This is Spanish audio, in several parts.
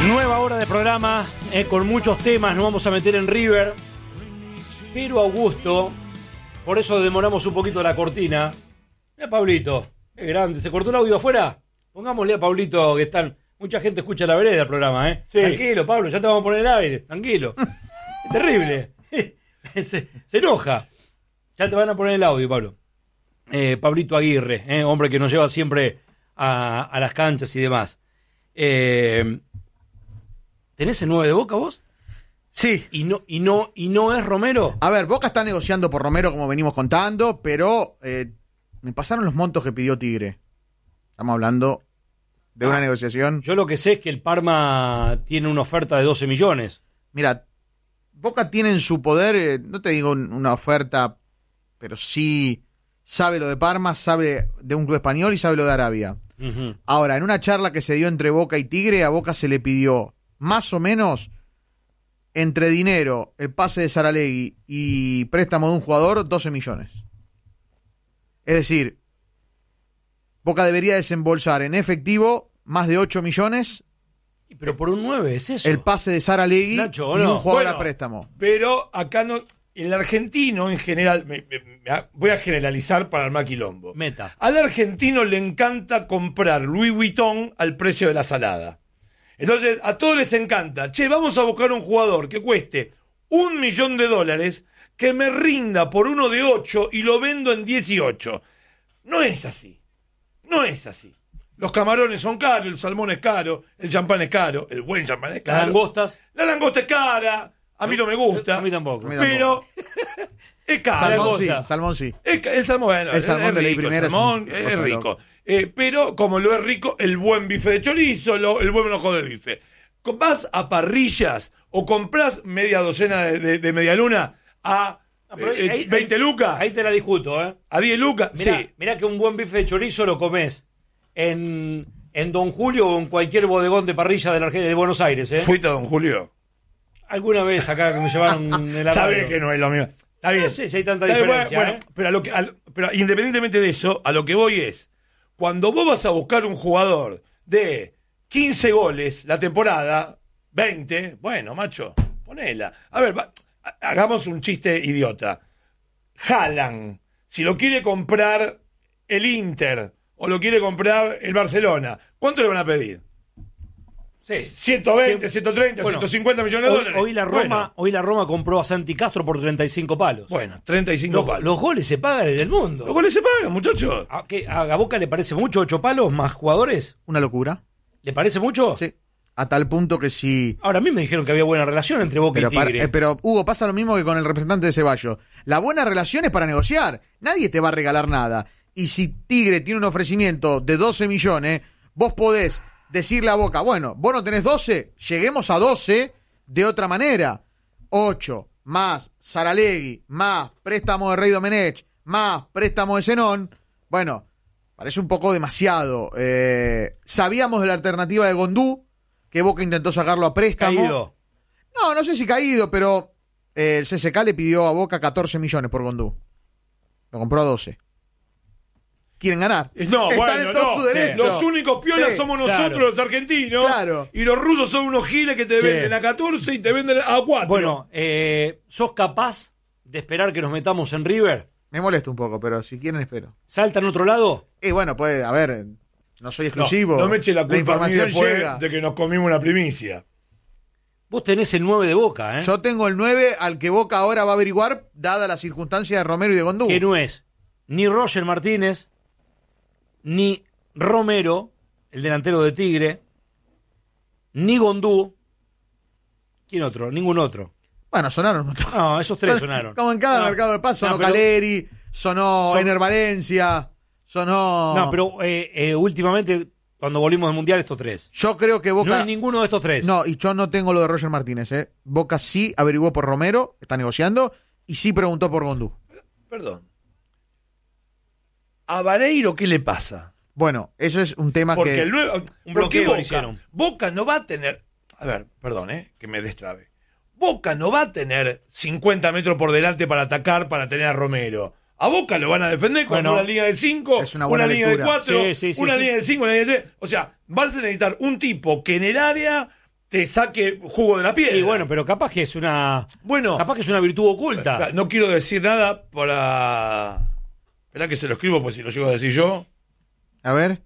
Nueva hora de programa, con muchos temas, nos vamos a meter en River. Pero Augusto, por eso demoramos un poquito la cortina. Mira Pablito, qué grande, ¿se cortó el audio afuera? Pongámosle a Pablito, que mucha gente escucha la vereda del programa, ¿eh? Sí. Tranquilo, Pablo, ya te vamos a poner el aire, tranquilo. Es terrible. Se enoja. Ya te van a poner el audio, Pablo. Pablito Aguirre, hombre que nos lleva siempre a las canchas y demás. ¿Tenés el 9 de Boca vos? Sí. ¿Y no es Romero? A ver, Boca está negociando por Romero, como venimos contando, pero me pasaron los montos que pidió Tigre. Estamos hablando de una negociación. Yo lo que sé es que el Parma tiene una oferta de 12 millones. Mira, Boca tiene en su poder, no te digo una oferta, pero sí sabe lo de Parma, sabe de un club español y sabe lo de Arabia. Uh-huh. Ahora, en una charla que se dio entre Boca y Tigre, a Boca se le pidió más o menos entre dinero, el pase de Saralegui y préstamo de un jugador, 12 millones. Es decir, Boca debería desembolsar en efectivo más de 8 millones. Pero por un 9, ¿es eso? El pase de Saralegui, Nacho, y un jugador a préstamo. Pero acá no. El argentino en general, voy a generalizar para armar quilombo. Meta. Al argentino le encanta comprar Louis Vuitton al precio de la salada. Entonces, a todos les encanta. Che, vamos a buscar un jugador que cueste $1 millón, que me rinda por uno de 8 y lo vendo en 18. No es así. No es así. Los camarones son caros, el salmón es caro, el champán es caro, el buen champán es caro. Las langostas. La langosta es cara. A mí no me gusta. A mí tampoco. Pero es caro. Salmón sí. El salmón, bueno, el salmón de rico, la primera el salmón es rico. Pero como lo es rico, el buen bife de chorizo, el buen ojo de bife. Vas a parrillas o compras media docena de media luna a 20 lucas. Ahí te la discuto, ¿eh? A 10 lucas, sí. Mirá que un buen bife de chorizo lo comés en Don Julio o en cualquier bodegón de parrilla de Buenos Aires, ¿eh? ¿Fuiste a Don Julio? Alguna vez acá que me llevaron el arroz. Sabés que no es lo mío. Está bien. No sé si hay tanta diferencia. Bueno, pero independientemente de eso, a lo que voy es, cuando vos vas a buscar un jugador de 15 goles la temporada, 20, bueno, macho, ponela. A ver, hagamos un chiste idiota. Haaland, si lo quiere comprar el Inter o lo quiere comprar el Barcelona, ¿cuánto le van a pedir? Sí. 120, 130, bueno, 150 millones de dólares. Hoy la Roma compró a Santi Castro por 35 palos. Bueno, 35 palos. Los goles se pagan en el mundo. Los goles se pagan, muchachos. ¿A Boca le parece mucho 8 palos más jugadores? Una locura. ¿Le parece mucho? Sí. A tal punto que sí. Ahora, a mí me dijeron que había buena relación entre Boca y Tigre. Pero, Hugo, pasa lo mismo que con el representante de Ceballos. La buena relación es para negociar. Nadie te va a regalar nada. Y si Tigre tiene un ofrecimiento de 12 millones, vos podés decirle a Boca, bueno, vos no tenés 12, lleguemos a 12 de otra manera. 8 más Saralegui, más préstamo de Rey Domenech, más préstamo de Zenón. Bueno, parece un poco demasiado. Sabíamos de la alternativa de Gondú, que Boca intentó sacarlo a préstamo. ¿Caído? No sé si caído, pero el CSK le pidió a Boca 14 millones por Gondú. Lo compró a 12. Quieren ganar. No, están en todo su derecho. Los únicos piolas somos nosotros, los argentinos. Claro. Y los rusos son unos giles que te venden a 14 y te venden a 4. Bueno, ¿sos capaz de esperar que nos metamos en River? Me molesta un poco, pero si quieren espero. ¿Salta en otro lado? Bueno, pues, a ver, no soy exclusivo. No me eche la culpa a mí después llega. De que nos comimos una primicia. Vos tenés el 9 de Boca, ¿eh? Yo tengo el 9 al que Boca ahora va a averiguar, dada la circunstancia de Romero y de Gondú. Que no es ni Roger Martínez, ni Romero, el delantero de Tigre, ni Gondú. ¿Quién otro? Ningún otro. Bueno, sonaron. No, esos tres sonaron. Como en cada mercado de paso, sonó Caleri, sonó Ener Valencia, sonó... No, pero últimamente, cuando volvimos del Mundial, estos tres. Yo creo que Boca... No hay ninguno de estos tres. No, y yo no tengo lo de Roger Martínez, ¿eh? Boca sí averiguó por Romero, está negociando, y sí preguntó por Gondú. Perdón. ¿A Vareiro qué le pasa? Bueno, eso es un tema porque que... un bloqueo Boca, hicieron. Boca no va a tener... A ver, perdón, que me destrabe. Boca no va a tener 50 metros por delante para atacar, para tener a Romero. A Boca lo van a defender con una línea de 5, una línea de 4, una línea de 5, una línea de 3. O sea, vas a necesitar un tipo que en el área te saque jugo de la piedra. Y bueno, pero capaz que es una virtud oculta. No quiero decir nada para... Esperá que se lo escribo, pues si lo llego a decir yo. A ver.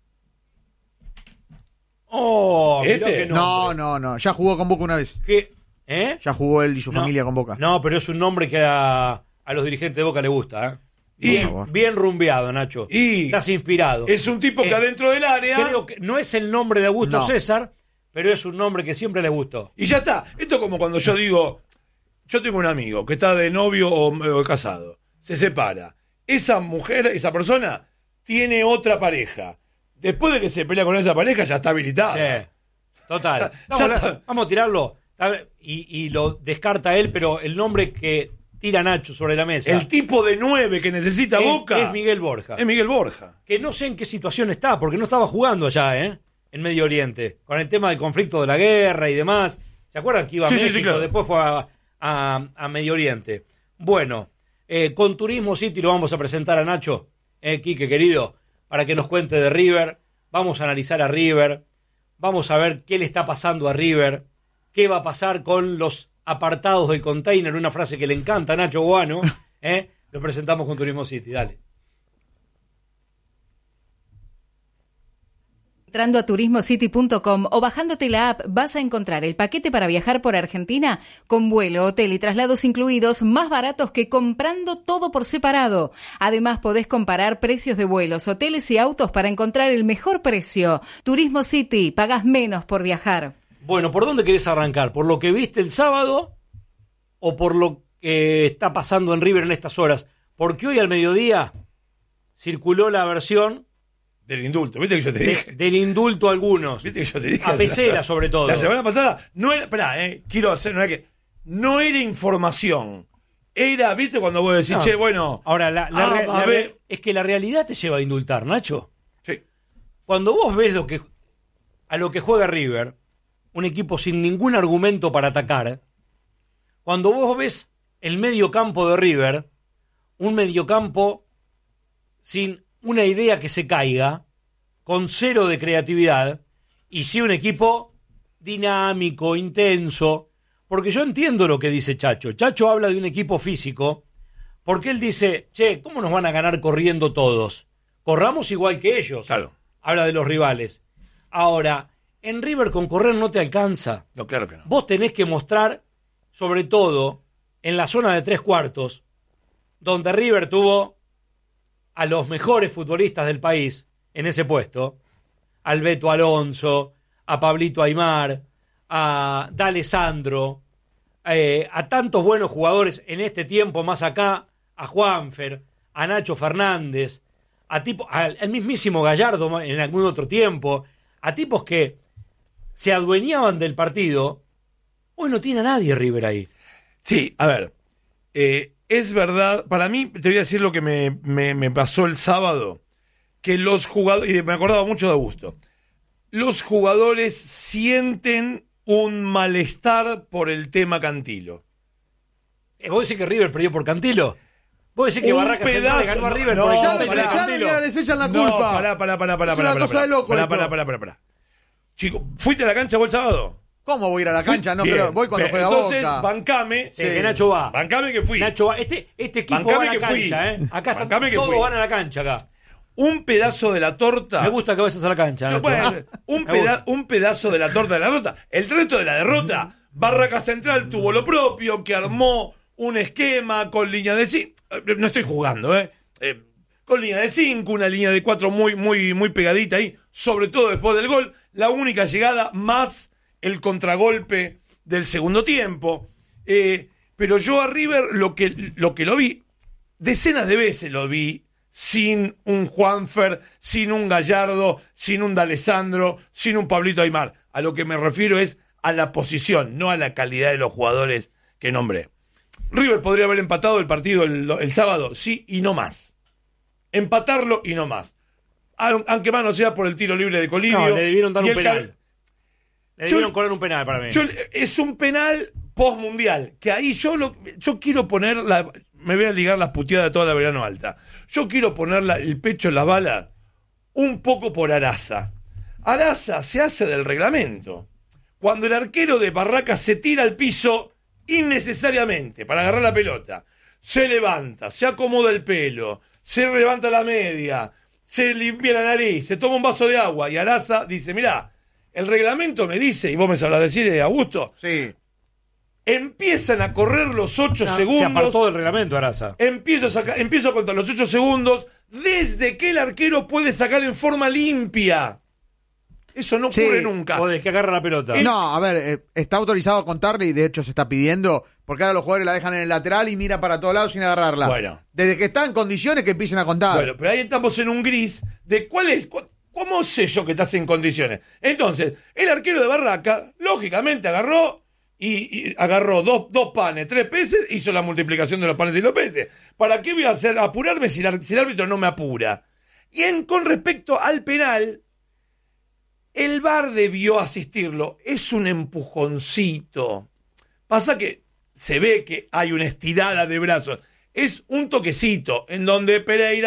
Oh, mirá ¿Este? qué nombre. No. Ya jugó con Boca una vez. ¿Qué? Ya jugó él y su No. familia con Boca. No, pero es un nombre que a los dirigentes de Boca le gusta, ¿eh? Y- Bien rumbeado, Nacho. Y- Estás inspirado. Es un tipo que adentro del área... Creo que no es el nombre de Augusto No. César, pero es un nombre que siempre le gustó. Y ya está. Esto es como cuando yo digo, yo tengo un amigo que está de novio o casado, se separa. Esa mujer, esa persona, tiene otra pareja. Después de que se pelea con esa pareja, ya está habilitada. Sí, total. Ya está. Vamos a tirarlo. Y lo descarta él, pero el nombre que tira Nacho sobre la mesa El tipo de 9 que necesita Boca es Miguel Borja. es Miguel Borja. Que no sé en qué situación está, porque no estaba jugando allá, en Medio Oriente, con el tema del conflicto de la guerra y demás. ¿Se acuerdan que iba a Sí, sí, México? sí, claro. Después fue a Medio Oriente. Bueno, con Turismo City lo vamos a presentar a Nacho, Quique querido, para que nos cuente de River. Vamos a analizar a River, vamos a ver qué le está pasando a River, qué va a pasar con los apartados del container, una frase que le encanta a Nacho Guano. Lo presentamos con Turismo City, dale. Entrando a turismocity.com o bajándote la app vas a encontrar el paquete para viajar por Argentina con vuelo, hotel y traslados incluidos más baratos que comprando todo por separado. Además podés comparar precios de vuelos, hoteles y autos para encontrar el mejor precio. Turismo City, pagás menos por viajar. Bueno, ¿por dónde querés arrancar? ¿Por lo que viste el sábado o por lo que está pasando en River en estas horas? Porque hoy al mediodía circuló la versión Del indulto, ¿viste que yo te dije? del indulto a algunos. ¿Viste que yo te dije? A Pesela, sobre todo. La semana pasada no era, esperá, quiero hacer, no era información. Era, ¿viste cuando vos decís, No. che, bueno, Ahora, a ver. es que la realidad te lleva a indultar, Nacho. Sí. Cuando vos ves a lo que juega River, un equipo sin ningún argumento para atacar, cuando vos ves el medio campo de River, un mediocampo sin una idea que se caiga, con cero de creatividad, y sí un equipo dinámico, intenso, porque yo entiendo lo que dice Chacho. Chacho habla de un equipo físico, porque él dice, che, ¿cómo nos van a ganar corriendo todos? Corramos igual que ellos. Claro. Habla de los rivales. Ahora, en River con correr no te alcanza. No, claro que no. Vos tenés que mostrar, sobre todo, en la zona de 3/4, donde River tuvo a los mejores futbolistas del país en ese puesto, al Beto Alonso, a Pablito Aimar, a D'Alessandro, a tantos buenos jugadores en este tiempo más acá, a Juanfer, a Nacho Fernández, al mismísimo Gallardo en algún otro tiempo, a tipos que se adueñaban del partido. Hoy no tiene a nadie River ahí. Sí, a ver, es verdad, para mí, te voy a decir lo que me pasó el sábado, que los jugadores, y me acordaba mucho de Augusto, los jugadores sienten un malestar por el tema Cantilo. ¿Vos decís que River perdió por Cantilo? ¿Vos decís que Un Barracas Central le ganó a River no, por el Ya no, tema de pará. Cantilo? les echan la No, culpa. pará. Es una cosa de loco esto. Pará. Chico, ¿fuiste a la cancha vos el sábado? ¿Cómo voy a ir a la cancha? No, Bien. pero voy cuando juega Entonces, Boca. bancame. Sí, que Nacho va. Bancame que fui. Nacho va. Este equipo Bancame va a la que fui. cancha, ¿eh? Acá Bancame que todos fui. van a la cancha acá. Un pedazo de la torta. Me gusta que vayas a la cancha, Yo, Nacho. bueno, un pedazo de la torta de la derrota. El resto de la derrota, Barracas Central tuvo lo propio, que armó un esquema con línea de 5. No estoy jugando, con línea de 5, una línea de 4 muy pegadita ahí, sobre todo después del gol. La única llegada más el contragolpe del segundo tiempo. Pero yo a River lo que lo vi, decenas de veces lo vi, sin un Juanfer, sin un Gallardo, sin un D'Alessandro, sin un Pablito Aimar. A lo que me refiero es a la posición, no a la calidad de los jugadores que nombré. River podría haber empatado el partido el sábado, sí y no más. Empatarlo y no más. Aunque más no sea por el tiro libre de Colibio. No, le debieron dar y un el penal. Le debieron cobrar un penal para mí. Es un penal post-mundial, que ahí yo quiero poner me voy a ligar las puteadas de toda la verano alta. Yo quiero poner el pecho en las balas un poco por Araza. Araza se hace del reglamento. cuando el arquero de Barracas se tira al piso innecesariamente para agarrar la pelota, se levanta, se acomoda el pelo, se levanta la media, se limpia la nariz, se toma un vaso de agua y Araza dice, mirá, el reglamento me dice, y vos me sabrás decir, Augusto, Sí. empiezan a correr los 8 segundos. Se apartó del reglamento, Araza. Empiezo a contar los 8 segundos desde que el arquero puede sacar en forma limpia. Eso no ocurre nunca. O desde que agarra la pelota. No, a ver, está autorizado a contarle y de hecho se está pidiendo, porque ahora los jugadores la dejan en el lateral y mira para todos lados sin agarrarla. Bueno. Desde que está en condiciones que empiecen a contar. Bueno, pero ahí estamos en un gris de cuál es, ¿cómo sé yo que estás en condiciones? Entonces, el arquero de Barraca, lógicamente agarró y agarró dos panes, 3 peces, hizo la multiplicación de los panes y los peces. ¿Para qué voy a hacer apurarme si el árbitro no me apura? Y con respecto al penal, el VAR debió asistirlo. Es un empujoncito. Pasa que se ve que hay una estirada de brazos. Es un toquecito en donde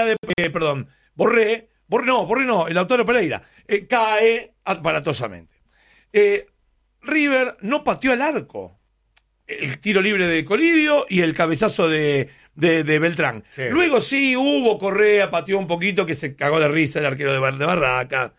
Borré no, el Lautaro Pereira cae aparatosamente. River no pateó al arco. El tiro libre de Colidio y el cabezazo de Beltrán. Sí. Luego sí hubo Correa, pateó un poquito que se cagó de risa el arquero de Barraca.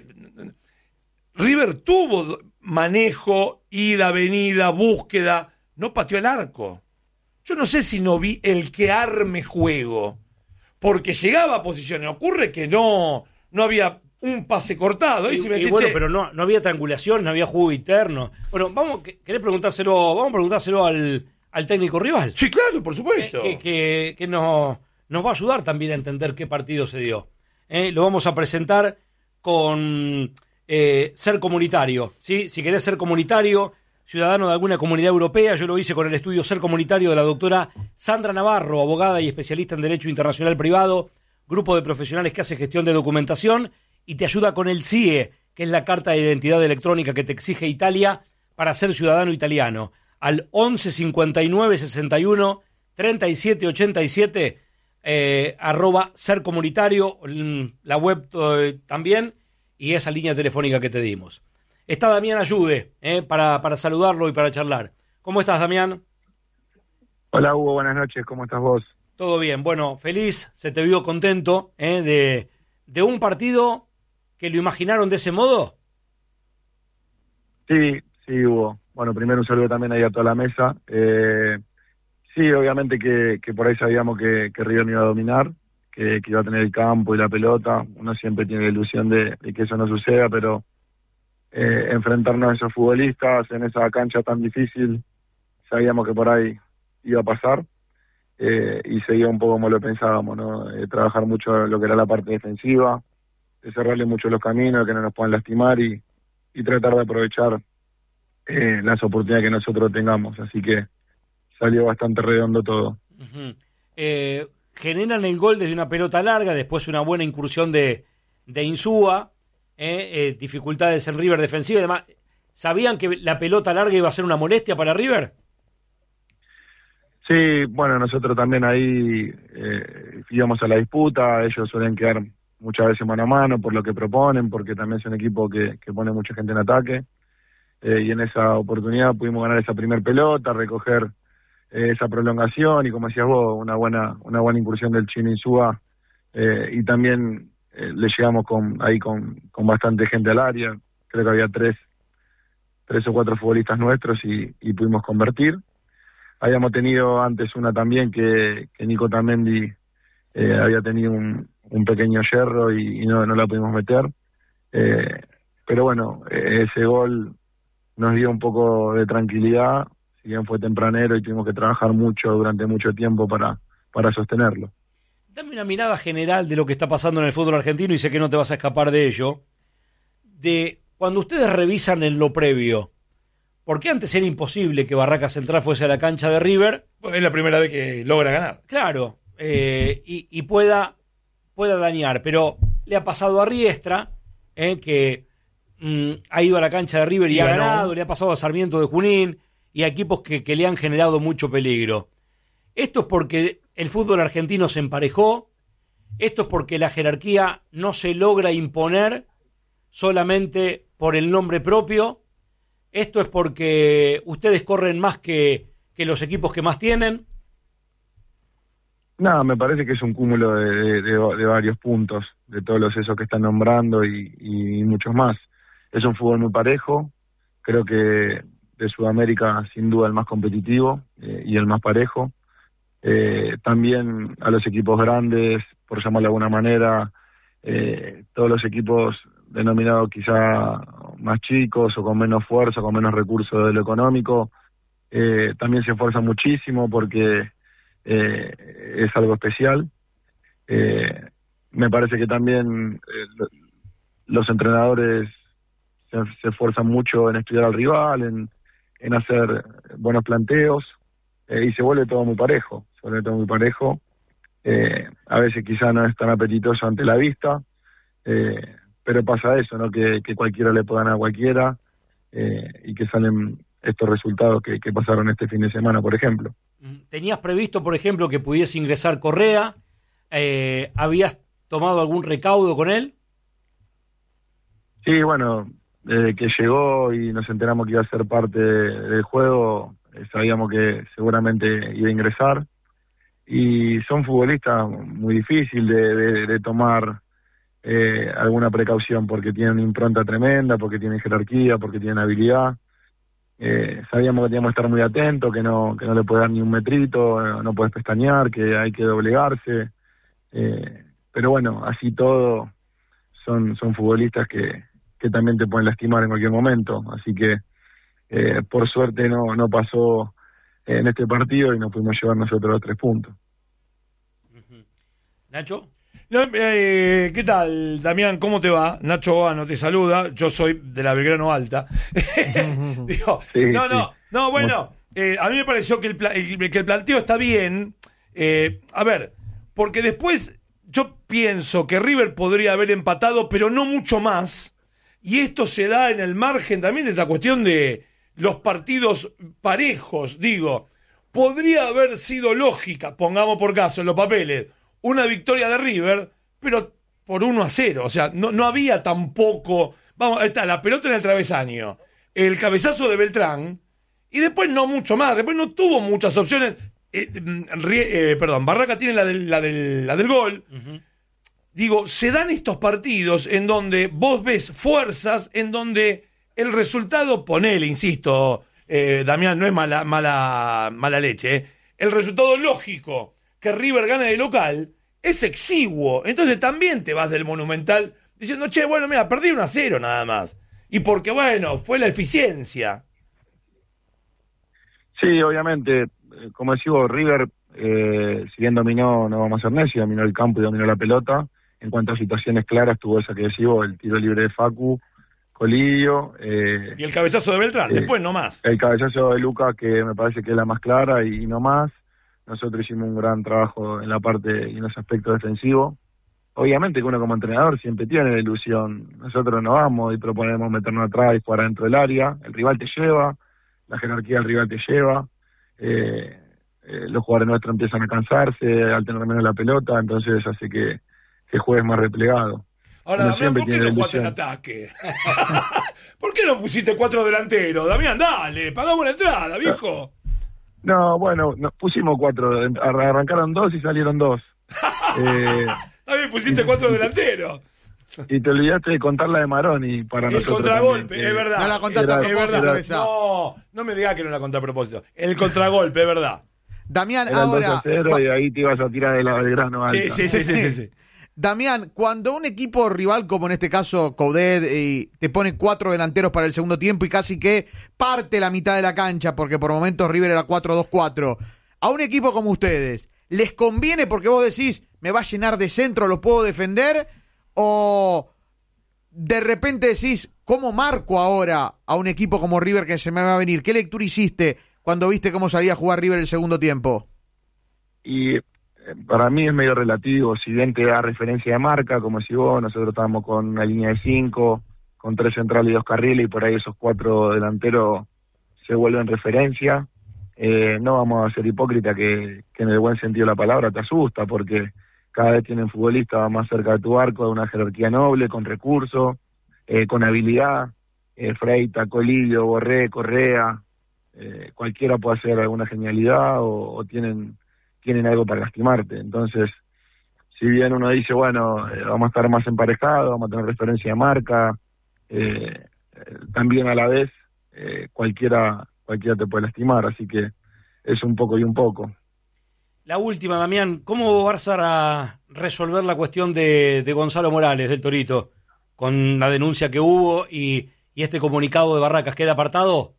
River tuvo manejo, ida, venida, búsqueda, no pateó el arco. Yo no sé si no vi el que arme juego, porque llegaba a posiciones. Ocurre que no había un pase cortado. Bueno, pero no había triangulación, no había juego interno. Bueno, ¿querés preguntárselo? Vamos a preguntárselo al técnico rival. Sí, claro, por supuesto. Que nos va a ayudar también a entender qué partido se dio. Lo vamos a presentar con ser comunitario. ¿Sí? Si querés ser comunitario, ciudadano de alguna comunidad europea, yo lo hice con el estudio Ser Comunitario de la doctora Sandra Navarro, abogada y especialista en Derecho Internacional Privado, grupo de profesionales que hace gestión de documentación y te ayuda con el CIE, que es la carta de identidad electrónica que te exige Italia para ser ciudadano italiano. Al 11 59 61 37 87 @ser comunitario, la web también, y esa línea telefónica que te dimos. Está Damián Ayude, para saludarlo y para charlar. ¿Cómo estás, Damián? Hola, Hugo, buenas noches, ¿cómo estás vos? Todo bien, bueno, feliz, se te vio contento de un partido que lo imaginaron de ese modo. Sí, Hugo. Bueno, primero un saludo también ahí a toda la mesa. Sí, obviamente que por ahí sabíamos que River no iba a dominar, que iba a tener el campo y la pelota. Uno siempre tiene la ilusión de que eso no suceda, pero enfrentarnos a esos futbolistas en esa cancha tan difícil, sabíamos que por ahí iba a pasar. Y seguía un poco como lo pensábamos, ¿no? Trabajar mucho lo que era la parte defensiva, de cerrarle mucho los caminos, que no nos puedan lastimar y tratar de aprovechar las oportunidades que nosotros tengamos. Así que salió bastante redondo todo. Uh-huh. Generan el gol desde una pelota larga, después una buena incursión de Insúa, dificultades en River defensiva. Además, ¿sabían que la pelota larga iba a ser una molestia para River? Sí, bueno, nosotros también ahí íbamos a la disputa. Ellos suelen quedar muchas veces mano a mano por lo que proponen, porque también es un equipo que pone mucha gente en ataque. Y en esa oportunidad pudimos ganar esa primer pelota, recoger esa prolongación y, como decías vos, una buena incursión del Chino Insúa, y también le llegamos con bastante gente al área. Creo que había tres o cuatro futbolistas nuestros y pudimos convertir. Habíamos tenido antes una también que Nico Tamendi había tenido un pequeño yerro y no la pudimos meter. Pero bueno, ese gol nos dio un poco de tranquilidad, si bien fue tempranero y tuvimos que trabajar mucho durante mucho tiempo para sostenerlo. Dame una mirada general de lo que está pasando en el fútbol argentino, y sé que no te vas a escapar de ello. De cuando ustedes revisan en lo previo, ¿por qué antes era imposible que Barraca Central fuese a la cancha de River? Es la primera vez que logra ganar. Claro, y pueda dañar, pero le ha pasado a Riestra, que ha ido a la cancha de River y ha ganado, le ha pasado a Sarmiento de Junín y a equipos que le han generado mucho peligro. Esto es porque el fútbol argentino se emparejó, esto es porque la jerarquía no se logra imponer solamente por el nombre propio. ¿Esto es porque ustedes corren más que los equipos que más tienen? No, me parece que es un cúmulo de varios puntos, de todos esos que están nombrando y muchos más. Es un fútbol muy parejo, creo que de Sudamérica sin duda el más competitivo y el más parejo. También a los equipos grandes, por llamarlo de alguna manera, todos los equipos denominados quizá más chicos o con menos fuerza, con menos recursos de lo económico, también se esfuerzan muchísimo porque es algo especial. Me parece que también los entrenadores se esfuerzan mucho en estudiar al rival, en hacer buenos planteos, y se vuelve todo muy parejo. A veces quizá no es tan apetitoso ante la vista, pero pasa eso, ¿no? Que cualquiera le pueda ganar a cualquiera, y que salen estos resultados que pasaron este fin de semana, por ejemplo. ¿Tenías previsto, por ejemplo, que pudiese ingresar Correa? ¿Habías tomado algún recaudo con él? Sí, bueno, desde que llegó y nos enteramos que iba a ser parte del juego, sabíamos que seguramente iba a ingresar. Y son futbolistas muy difíciles de tomar alguna precaución, porque tienen impronta tremenda, porque tienen jerarquía, porque tienen habilidad. Sabíamos que teníamos que estar muy atentos, que no le puede dar ni un metrito, no puedes pestañear, que hay que doblegarse. Pero bueno, así todo, son futbolistas que también te pueden lastimar en cualquier momento. Así que por suerte no pasó en este partido y nos pudimos llevar nosotros los 3 puntos. ¿Nacho? No, ¿qué tal, Damián? ¿Cómo te va? Nacho Boano te saluda. Yo soy de la Belgrano Alta. Digo, Sí, no, bueno, a mí me pareció que el planteo está bien. A ver, porque después yo pienso que River podría haber empatado, pero no mucho más. Y esto se da en el margen también de esta cuestión de los partidos parejos. Digo, podría haber sido lógica, pongamos por caso en los papeles, una victoria de River, pero por 1-0. O sea, no había tampoco... Vamos, está la pelota en el travesaño, el cabezazo de Beltrán, y después no mucho más. Después no tuvo muchas opciones. Barraca tiene la del gol. Uh-huh. Digo, se dan estos partidos en donde vos ves fuerzas, en donde el resultado, ponele, insisto, Damián, no es mala leche, el resultado lógico que River gane de local es exiguo. Entonces también te vas del Monumental diciendo, che, bueno, mira, perdí 1-0 nada más. Y porque, bueno, fue la eficiencia. Sí, obviamente, como decimos, River, si bien dominó, no vamos a ser necios, dominó el campo y dominó la pelota. En cuanto a situaciones claras, tuvo esa que decimos, el tiro libre de Facu, Colillo. Y el cabezazo de Beltrán, después no más. El cabezazo de Luca, que me parece que es la más clara, y no más. Nosotros hicimos un gran trabajo en la parte y en los aspectos defensivos. Obviamente que uno como entrenador siempre tiene la ilusión. Nosotros no vamos y proponemos meternos atrás y jugar dentro del área. El rival te lleva, la jerarquía del rival te lleva. Los jugadores nuestros empiezan a cansarse al tener menos la pelota, entonces hace que juegues más replegado. Ahora, Damián, ¿por qué no jugaste en ataque? ¿Por qué no pusiste 4 delanteros? Damián, dale, pagamos la entrada, viejo. No, bueno, nos pusimos 4, arrancaron 2 y salieron 2. También pusiste 4 delanteros. Y te olvidaste de contar la de Maroni para nosotros. El contragolpe, también, es verdad. No la contaste a propósito esa. No me digas que no la conté a propósito. El contragolpe, es verdad. Damián, era ahora... 2-0 y ahí te ibas a tirar de la Belgrano alta. Sí. Damián, cuando un equipo rival, como en este caso Coudet, te pone 4 delanteros para el segundo tiempo y casi que parte la mitad de la cancha, porque por momentos River era 4-2-4, a un equipo como ustedes, ¿les conviene porque vos decís, me va a llenar de centro, lo puedo defender? ¿O de repente decís, ¿cómo marco ahora a un equipo como River que se me va a venir? ¿Qué lectura hiciste cuando viste cómo salía a jugar River el segundo tiempo? Y para mí es medio relativo, si bien te da referencia de marca, como si vos, nosotros estábamos con una línea de 5, con 3 centrales y 2 carriles, y por ahí esos 4 delanteros se vuelven referencia. No vamos a ser hipócritas que en el buen sentido de la palabra te asusta, porque cada vez tienen futbolistas más cerca de tu arco, de una jerarquía noble, con recursos, con habilidad, Freita, Colidio, Borré, Correa, cualquiera puede hacer alguna genialidad o tienen algo para lastimarte. Entonces, si bien uno dice, bueno, vamos a estar más emparejados, vamos a tener referencia de marca, también a la vez cualquiera te puede lastimar, así que es un poco y un poco. La última, Damián, ¿cómo vas a resolver la cuestión de Gonzalo Morales, del Torito, con la denuncia que hubo y este comunicado de Barracas? ¿Queda apartado?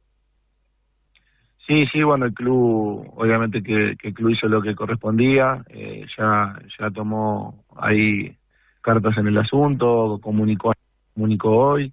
Sí, bueno, el club, obviamente que el club hizo lo que correspondía, ya tomó ahí cartas en el asunto, comunicó hoy,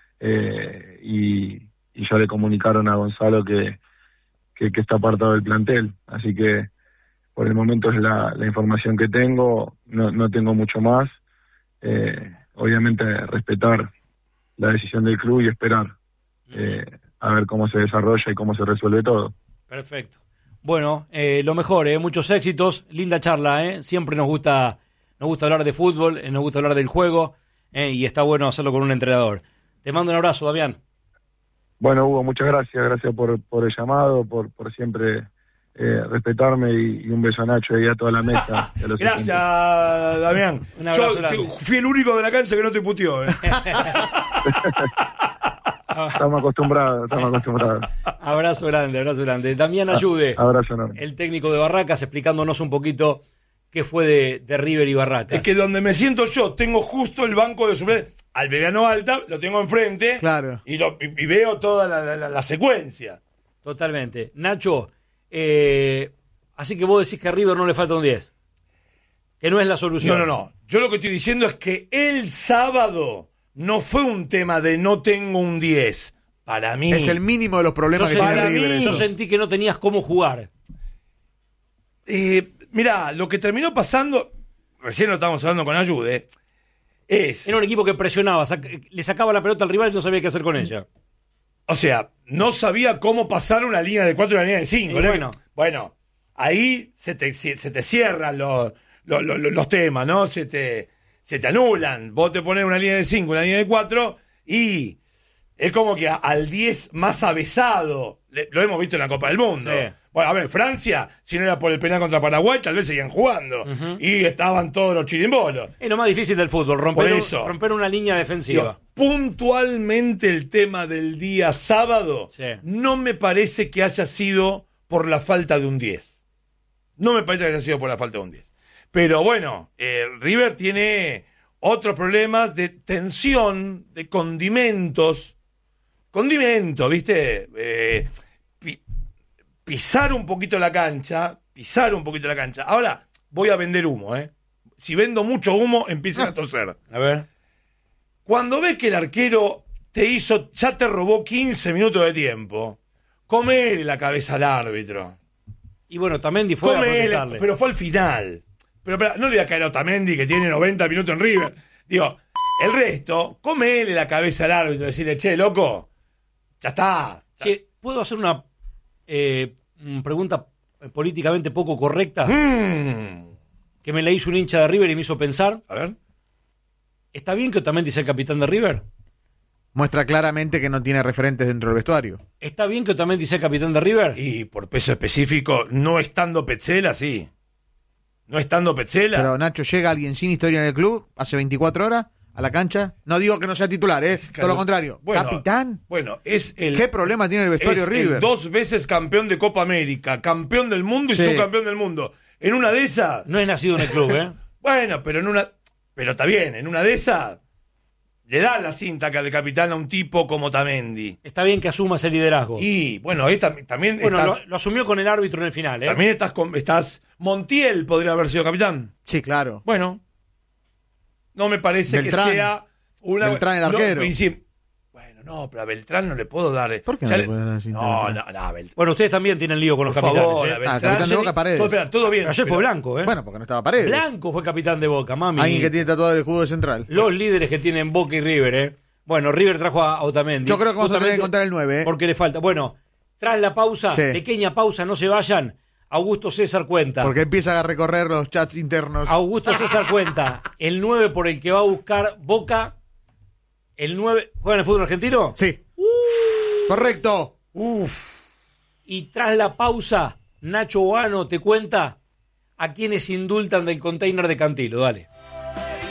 y ya le comunicaron a Gonzalo que está apartado del plantel, así que por el momento es la información que tengo, no tengo mucho más, obviamente respetar la decisión del club y esperar a ver cómo se desarrolla y cómo se resuelve todo. Perfecto. Bueno, lo mejor, muchos éxitos, linda charla, siempre nos gusta hablar de fútbol, nos gusta hablar del juego, y está bueno hacerlo con un entrenador. Te mando un abrazo, Damián. Bueno, Hugo, muchas gracias por el llamado, por siempre respetarme y un beso a Nacho y a toda la mesa. Gracias, Damián. Un abrazo. Yo fui el único de la cancha que no te puteó. Estamos acostumbrados. Abrazo grande. Damián Ayude, abrazo enorme. El técnico de Barracas, explicándonos un poquito qué fue de River y Barracas. Es que donde me siento yo, tengo justo el banco de suplentes. Al Belgrano Alta, lo tengo enfrente. Claro. Y veo toda la secuencia. Totalmente. Nacho, así que vos decís que a River no le falta un 10. Que no es la solución. No. Yo lo que estoy diciendo es que el sábado no fue un tema de no tengo un 10. Para mí. Es el mínimo de los problemas que tiene River. Yo sentí que no tenías cómo jugar. Mirá, lo que terminó pasando, recién lo estábamos hablando con Ayude, era un equipo que presionaba, le sacaba la pelota al rival y no sabía qué hacer con ella. O sea, no sabía cómo pasar una línea de 4 a una línea de 5. Bueno, ahí se te cierran los temas, ¿no? Se te anulan. Vos te pones una línea de 5, una línea de 4 y es como que al 10 más avesado, lo hemos visto en la Copa del Mundo. Sí. Bueno, a ver, Francia, si no era por el penal contra Paraguay, tal vez seguían jugando. Uh-huh. Y estaban todos los chirimbolos. Es lo más difícil del fútbol, romper una línea defensiva. Puntualmente el tema del día sábado, no me parece que haya sido por la falta de un 10. No me parece que haya sido por la falta de un 10. Pero bueno, River tiene otros problemas de tensión, de condimentos. Condimento, ¿viste? Pisar un poquito la cancha. Ahora voy a vender humo, Si vendo mucho humo, empiezan a toser. A ver. Cuando ves que el arquero ya te robó 15 minutos de tiempo, comele la cabeza al árbitro. Y bueno, Otamendi fue a protestarle. Pero fue al final. Pero no le voy a caer a Otamendi, que tiene 90 minutos en River. Digo, el resto, comele la cabeza al árbitro y decirle, che, loco, ya está. Che, ¿puedo hacer una pregunta políticamente poco correcta? Que me la hizo un hincha de River y me hizo pensar. A ver. ¿Está bien que Otamendi sea el capitán de River? Muestra claramente que no tiene referentes dentro del vestuario. ¿Está bien que Otamendi sea el capitán de River? Y por peso específico, no estando Petzela, sí. No estando Petzela. Pero Nacho, ¿llega alguien sin historia en el club hace 24 horas a la cancha? No digo que no sea titular, Claro. todo lo contrario. Bueno, ¿Capitán? Bueno, es el... ¿Qué problema tiene el vestuario River? El 2 veces campeón de Copa América, campeón del mundo y subcampeón del mundo. En una de esas... No es nacido en el club, Bueno, pero está bien, en una de esas le da la cinta que al capitán a un tipo como Otamendi. Está bien que asuma ese liderazgo. Y bueno, también lo asumió con el árbitro en el final, También estás Montiel podría haber sido capitán. Sí, claro. Bueno, no me parece Beltrán, que sea una... Beltrán el arquero. No, pero a Beltrán no le puedo dar... ¿Por qué no le pueden dar así? No, Beltrán. Bueno, ustedes también tienen lío con los Por capitanes. favor, El capitán de Boca, Paredes. Todo bien. Ayer fue Blanco, Bueno, porque no estaba Paredes. Blanco fue capitán de Boca, mami. Alguien que tiene tatuado el escudo de Central. Los líderes que tienen Boca y River, Bueno, River trajo a Otamendi. Yo creo que vamos a tener que contar el 9, Porque le falta. Bueno, tras la pausa, pequeña pausa, no se vayan. Augusto César cuenta. Porque empieza a recorrer los chats internos. Augusto César cuenta. El 9 por el que va a buscar Boca. El 9. ¿Juega en el fútbol argentino? Sí. Correcto. Y tras la pausa, Nacho Boano te cuenta a quienes indultan del container de Cantilo. Dale.